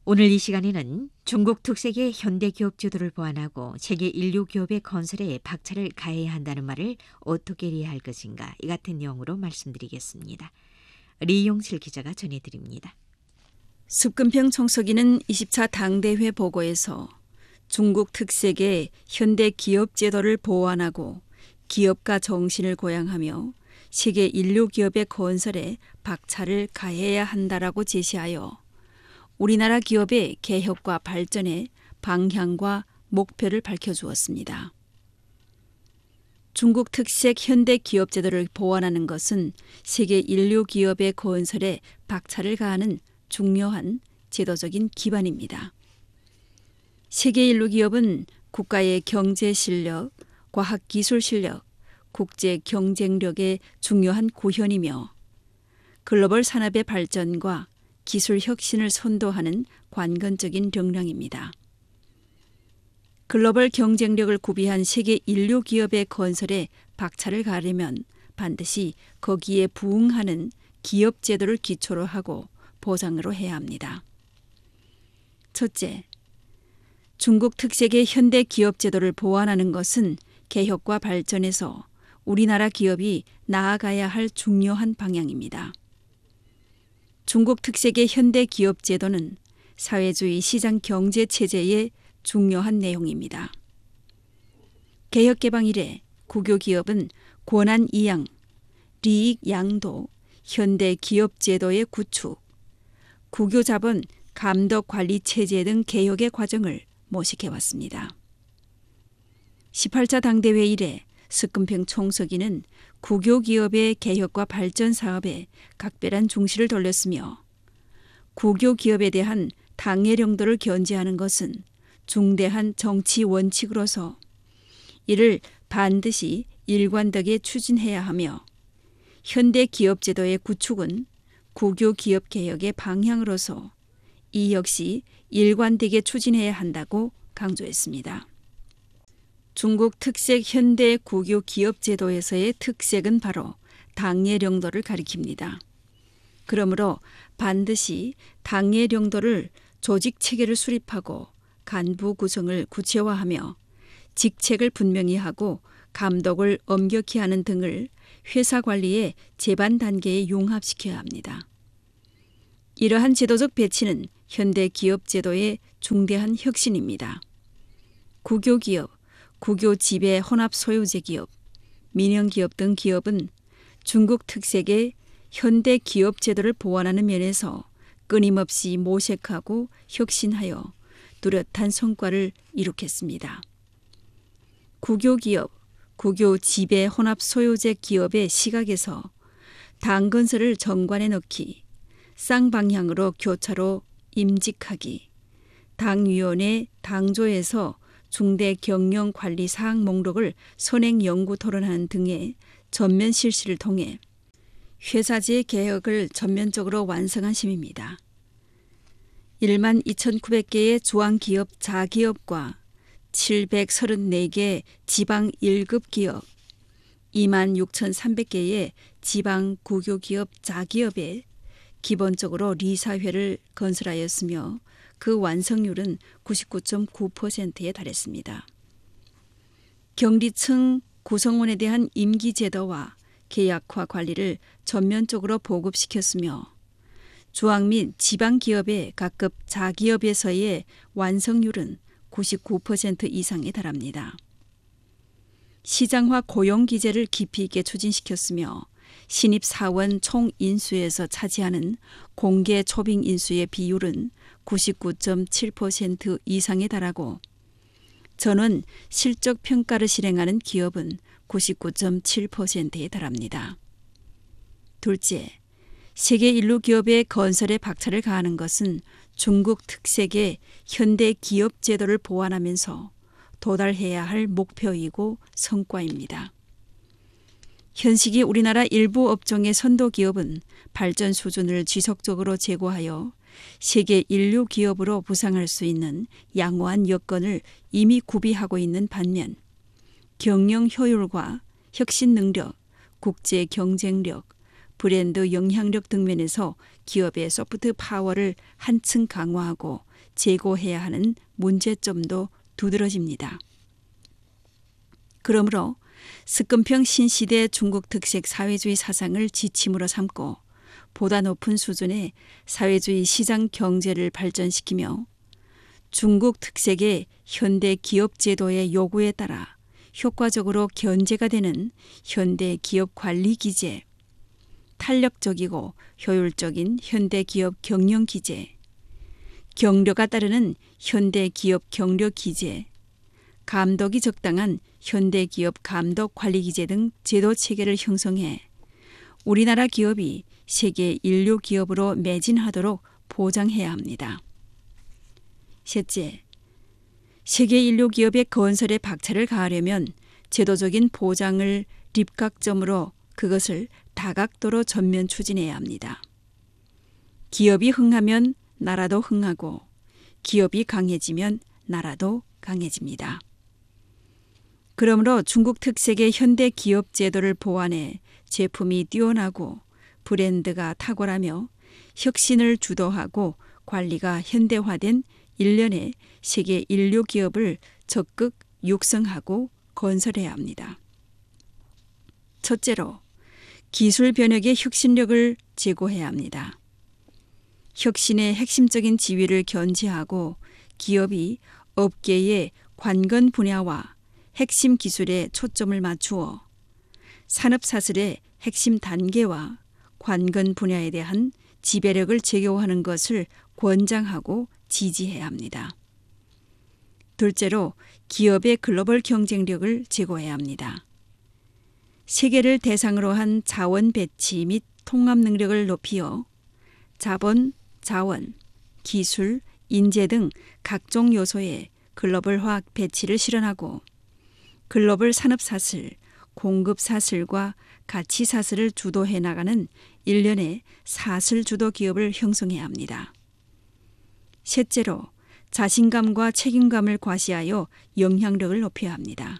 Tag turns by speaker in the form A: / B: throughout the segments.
A: 오늘 이 시간에는 중국 특색의 현대 기업 제도를 보완하고 세계 인류 기업의 건설에 박차를 가해야 한다는 말을 어떻게 이해할 것인가, 이 같은 내용으로 말씀드리겠습니다. 리용실 기자가 전해드립니다.
B: 습근평 총서기는 20차 당대회 보고에서 중국 특색의 현대 기업 제도를 보완하고 기업가 정신을 고양하며 세계 인류 기업의 건설에 박차를 가해야 한다라고 제시하여 우리나라 기업의 개혁과 발전의 방향과 목표를 밝혀주었습니다. 중국 특색 현대 기업 제도를 보완하는 것은 세계 인류 기업의 건설에 박차를 가하는 중요한 제도적인 기반입니다. 세계 인류 기업은 국가의 경제 실력, 과학 기술 실력, 국제 경쟁력의 중요한 구현이며 글로벌 산업의 발전과 기술 혁신을 선도하는 관건적인 역량입니다. 글로벌 경쟁력을 구비한 세계 인류 기업의 건설에 박차를 가하려면 반드시 거기에 부응하는 기업 제도를 기초로 하고 보장으로 해야 합니다. 첫째, 중국 특색의 현대 기업 제도를 보완하는 것은 개혁과 발전에서 우리나라 기업이 나아가야 할 중요한 방향입니다. 중국 특색의 현대 기업 제도는 사회주의 시장 경제 체제의 중요한 내용입니다. 개혁 개방 이래 국有기업은 권한 이양, 이익 양도, 현대 기업 제도의 구축, 국有자본 감독 관리 체제 등 개혁의 과정을 모색해왔습니다. 18차 당대회 이래 습근평 총서기는 국有기업의 개혁과 발전 사업에 각별한 중시를 돌렸으며 국有기업에 대한 당의 령도를 견제하는 것은 중대한 정치 원칙으로서 이를 반드시 일관되게 추진해야 하며 현대 기업 제도의 구축은 국有기업 개혁의 방향으로서 이 역시 일관되게 추진해야 한다고 강조했습니다. 중국 특색 현대 국有기업 제도에서의 특색은 바로 당의 령도를 가리킵니다. 그러므로 반드시 당의 령도를 조직 체계를 수립하고 간부 구성을 구체화하며 직책을 분명히 하고 감독을 엄격히 하는 등을 회사 관리의 제반 단계에 융합시켜야 합니다. 이러한 제도적 배치는 현대 기업 제도의 중대한 혁신입니다. 국有기업, 국有지배 혼합 소유제 기업, 민영 기업 등 기업은 중국 특색의 현대 기업 제도를 보완하는 면에서 끊임없이 모색하고 혁신하여 뚜렷한 성과를 이룩했습니다. 국有기업, 국有지배 혼합 소유제 기업의 시각에서 당 건설을 정관에 넣기, 쌍방향으로 교차로 임직하기, 당위원회 당조에서 중대 경영 관리 사항 목록을 선행 연구 토론하는 등의 전면 실시를 통해 회사제 개혁을 전면적으로 완성한 셈입니다. 12,900개의 중앙기업 자기업과 734개 지방 1급 기업, 26,300개의 지방 국유기업 자기업에 기본적으로 리사회를 건설하였으며 그 완성률은 99.9%에 달했습니다. 경리층 구성원에 대한 임기 제도와 계약화 관리를 전면적으로 보급시켰으며 중앙 및 지방 기업의 각급 자기업에서의 완성률은 99% 이상에 달합니다. 시장화 고용 기제를 깊이 있게 추진시켰으며 신입 사원 총 인수에서 차지하는 공개 초빙 인수의 비율은 99.7% 이상에 달하고 전원 실적 평가를 실행하는 기업은 99.7%에 달합니다. 둘째, 세계 인류 기업의 건설에 박차를 가하는 것은 중국 특색의 현대 기업 제도를 보완하면서 도달해야 할 목표이고 성과입니다. 현시기 우리나라 일부 업종의 선도 기업은 발전 수준을 지속적으로 제고하여 세계 인류 기업으로 부상할 수 있는 양호한 여건을 이미 구비하고 있는 반면 경영 효율과 혁신 능력, 국제 경쟁력, 브랜드 영향력 등 면에서 기업의 소프트 파워를 한층 강화하고 제고해야 하는 문제점도 두드러집니다. 그러므로 스끈평 신시대 중국 특색 사회주의 사상을 지침으로 삼고 보다 높은 수준의 사회주의 시장 경제를 발전시키며 중국 특색의 현대 기업 제도의 요구에 따라 효과적으로 견제가 되는 현대 기업 관리 기제, 탄력적이고 효율적인 현대 기업 경영 기제, 경려가 따르는 현대 기업 경려 기제, 감독이 적당한 현대 기업 감독 관리 기제 등 제도 체계를 형성해 우리나라 기업이 세계 인류 기업으로 매진하도록 보장해야 합니다. 셋째, 세계 인류 기업의 건설에 박차를 가하려면 제도적인 보장을 립각점으로 그것을 다각도로 전면 추진해야 합니다. 기업이 흥하면 나라도 흥하고 기업이 강해지면 나라도 강해집니다. 그러므로 중국 특색의 현대 기업 제도를 보완해 제품이 뛰어나고 브랜드가 탁월하며 혁신을 주도하고 관리가 현대화된 일련의 세계 인류 기업을 적극 육성하고 건설해야 합니다. 첫째로 기술 변혁의 혁신력을 제고해야 합니다. 혁신의 핵심적인 지위를 견지하고 기업이 업계의 관건 분야와 핵심 기술에 초점을 맞추어 산업사슬의 핵심 단계와 관건 분야에 대한 지배력을 제고하는 것을 권장하고 지지해야 합니다. 둘째로 기업의 글로벌 경쟁력을 제고해야 합니다. 세계를 대상으로 한 자원 배치 및 통합 능력을 높이어 자본, 자원, 기술, 인재 등 각종 요소의 글로벌화 배치를 실현하고 글로벌 산업사슬, 공급사슬과 가치사슬을 주도해 나가는 일련의 사슬주도 기업을 형성해야 합니다. 셋째로 자신감과 책임감을 과시하여 영향력을 높여야 합니다.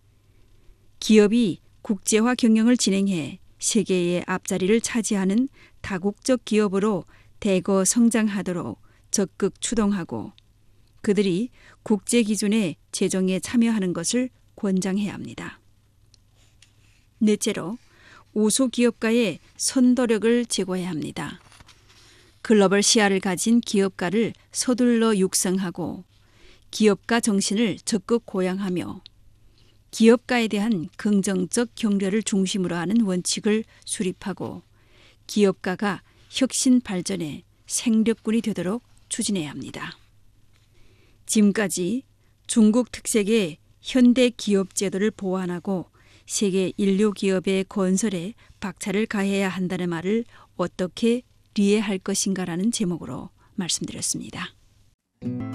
B: 기업이 국제화 경영을 진행해 세계의 앞자리를 차지하는 다국적 기업으로 대거 성장하도록 적극 추동하고 그들이 국제 기준의 제정에 참여하는 것을 권장해야 합니다. 넷째로 우수 기업가의 선도력을 제고해야 합니다. 글로벌 시야를 가진 기업가를 서둘러 육성하고 기업가 정신을 적극 고양하며 기업가에 대한 긍정적 격려를 중심으로 하는 원칙을 수립하고 기업가가 혁신 발전의 생력군이 되도록 추진해야 합니다. 지금까지 중국 특색의 현대 기업 제도를 보완하고 세계 인류 기업의 건설에 박차를 가해야 한다는 말을 어떻게 이해할 것인가라는 제목으로 말씀드렸습니다.